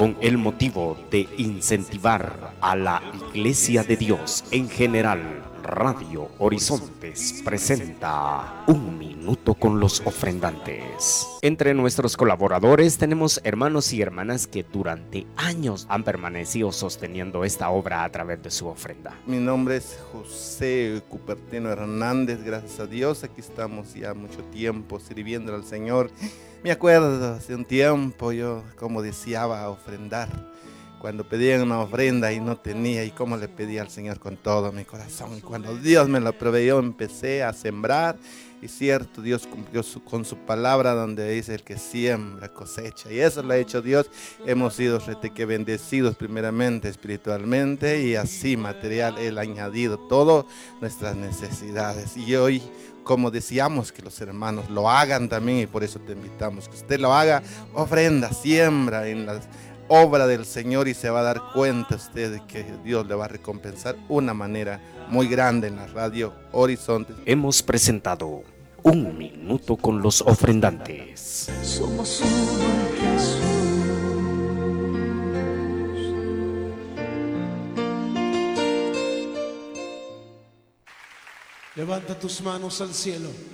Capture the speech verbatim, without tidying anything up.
con el motivo de incentivar a la Iglesia de Dios en general, Radio Horizontes presenta Un Minuto con los Ofrendantes. Entre nuestros colaboradores tenemos hermanos y hermanas que durante años han permanecido sosteniendo esta obra a través de su ofrenda. Mi nombre es José Cupertino Hernández, gracias a Dios, aquí estamos ya mucho tiempo sirviendo al Señor. Me acuerdo hace un tiempo yo como deseaba ofrendar, cuando pedían una ofrenda y no tenía, y cómo le pedía al Señor con todo mi corazón. Y cuando Dios me lo proveyó, empecé a sembrar. Y cierto, Dios cumplió su, con su palabra, donde dice: el que siembra cosecha. Y eso lo ha hecho Dios. Hemos sido reteque bendecidos primeramente espiritualmente, y así material Él ha añadido todas nuestras necesidades. Y hoy, como decíamos, que los hermanos lo hagan también, y por eso te invitamos, que usted lo haga, ofrenda, siembra en las obra del Señor, y se va a dar cuenta usted de que Dios le va a recompensar una manera muy grande en la Radio Horizonte. Hemos presentado Un Minuto con los Ofrendantes. Somos uno en Jesús. Levanta tus manos al cielo.